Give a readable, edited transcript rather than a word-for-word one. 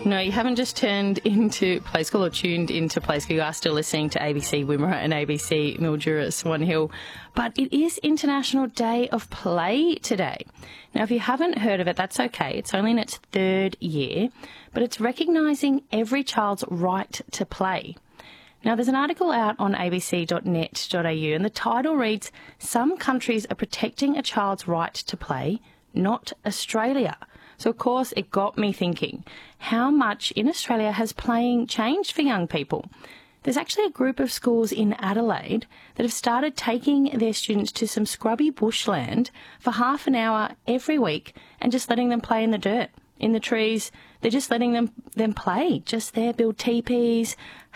No, you haven't just turned into Play School or tuned into Play School. You are still listening to ABC Wimmera and ABC Mildura Swan Hill. But it is International Day of Play today. Now, if you haven't heard of it, that's okay. It's only in its third year, but it's recognising every child's right to play. Now, there's an article out on abc.net.au and the title reads, "Some countries are protecting a child's right to play, not Australia." So, of course, it got me thinking, how much in Australia has playing changed for young people? There's actually a group of schools in Adelaide that have started taking their students to some scrubby bushland for half an hour every week and just letting them play in the dirt, in the trees. They're just letting them play, just there, build teepees,